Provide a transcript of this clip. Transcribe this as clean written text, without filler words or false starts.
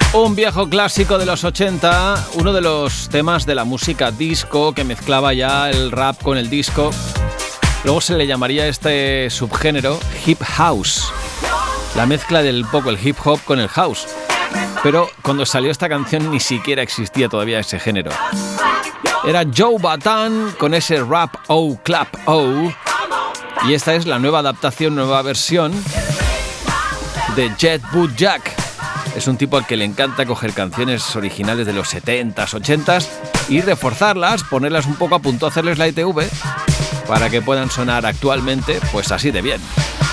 Un viejo clásico de los 80, uno de los temas de la música disco que mezclaba ya el rap con el disco. Luego se le llamaría este subgénero hip house, la mezcla del poco el hip hop con el house. Pero cuando salió esta canción ni siquiera existía todavía ese género. Era Joe Bataan con ese rap O Clap O, y esta es la nueva adaptación, nueva versión de Jet Boot Jack. Es un tipo al que le encanta coger canciones originales de los 70s, 80s y reforzarlas, ponerlas un poco a punto, hacerles la ITV para que puedan sonar actualmente pues así de bien.